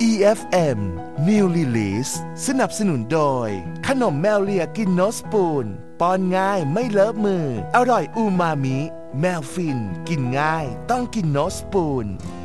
EFM New Release สนับสนุนโดยขนมแมวเลียกินโนสปูนป้อนง่ายไม่เลอะมืออร่อยอูมามิแมวฟินกินง่ายต้องกินโนสปูน